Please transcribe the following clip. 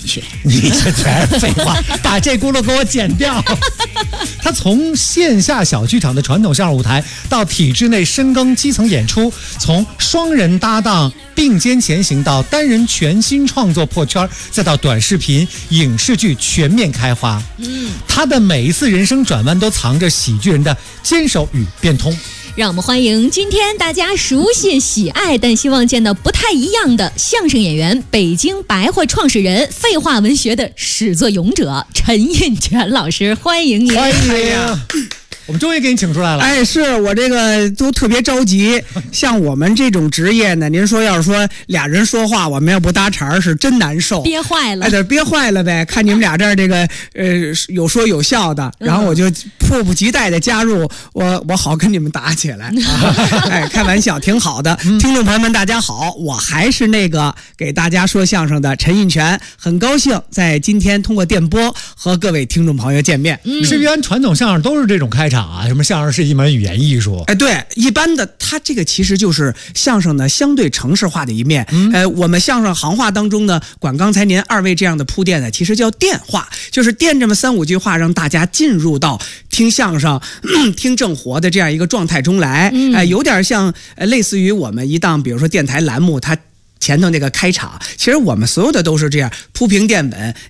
学。 你这全是废话，把这轱辘给我剪掉。他从线下小剧场的传统相声舞台到体制内深耕基层演出，从双人搭档并肩前行到单人全新创作破圈，再到短视频、影视剧全面开花。他的每一次人生转弯都藏着喜剧人的坚守与变通。 让我们欢迎今天大家熟悉喜爱但希望见到不太一样的相声演员、北京白话创始人、废话文学的始作俑者陈印泉老师，欢迎您！ 欢迎！我们终于给你请出来了。 哎，是我这个都特别着急。像我们这种职业呢，您说要是说俩人说话，我们要不搭茬是真难受， 憋坏了。 哎，对，憋坏了呗。看你们俩这儿这个有说有笑的，然后我就迫不及待的加入，我好跟你们打起来。哎，开玩笑，挺好的。听众朋友们，大家好，我还是那个给大家说相声的陈印泉，很高兴在今天通过电波和各位听众朋友见面。 是一般传统相声都是这种开场啊，什么相声是一门语言艺术。 哎，对，一般的它这个其实就是相声呢相对程式化的一面。我们相声行话当中呢，管刚才您二位这样的铺垫呢，其实叫垫话，就是垫这么3-5句话，让大家进入到听相声、听正活的这样一个状态中来。有点像类似于我们一档比如说电台栏目它前头那个开场，其实我们所有的都是这样铺平垫稳。